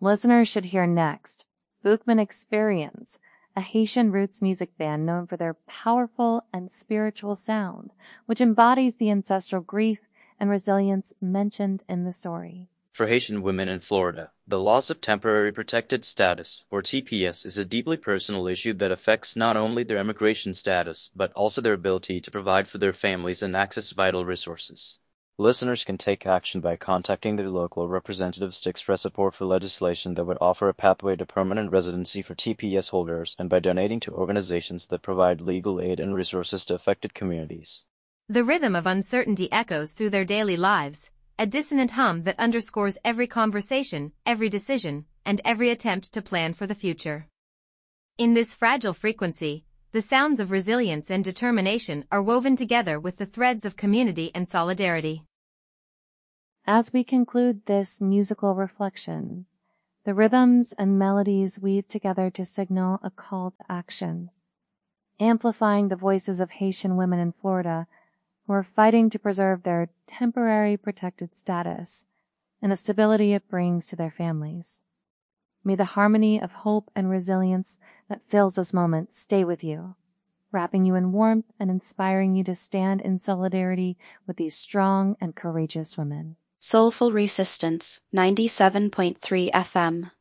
Listeners should hear next Boukman Experience, a Haitian roots music band known for their powerful and spiritual sound, which embodies the ancestral grief and resilience mentioned in the story. For Haitian women in Florida, the loss of temporary protected status, or TPS, is a deeply personal issue that affects not only their immigration status, but also their ability to provide for their families and access vital resources. Listeners can take action by contacting their local representatives to express support for legislation that would offer a pathway to permanent residency for TPS holders and by donating to organizations that provide legal aid and resources to affected communities. The rhythm of uncertainty echoes through their daily lives, a dissonant hum that underscores every conversation, every decision, and every attempt to plan for the future. In this fragile frequency, the sounds of resilience and determination are woven together with the threads of community and solidarity. As we conclude this musical reflection, the rhythms and melodies weave together to signal a call to action, amplifying the voices of Haitian women in Florida who are fighting to preserve their temporary protected status and the stability it brings to their families. May the harmony of hope and resilience that fills this moment stay with you, wrapping you in warmth and inspiring you to stand in solidarity with these strong and courageous women. Soulful Resistance, 97.3 FM.